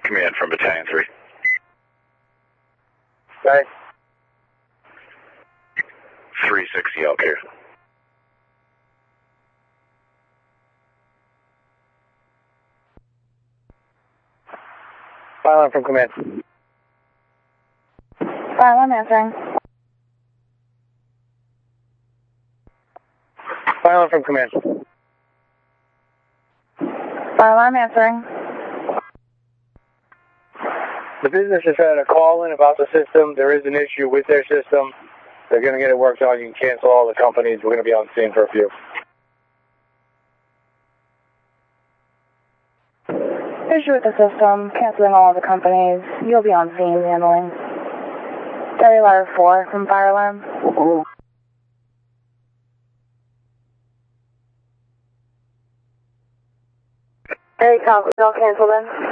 Command from Battalion 3. Okay. 360 up here. File from command. File, I'm answering. File from command. File, I'm answering. The business has had a call in about the system. There is an issue with their system. They're going to get it worked on. You can cancel all the companies. We're going to be on scene for a few. Issue with the system, canceling all the companies. You'll be on scene handling. Area letter 4 from fire alarm. Area conference, all canceled in.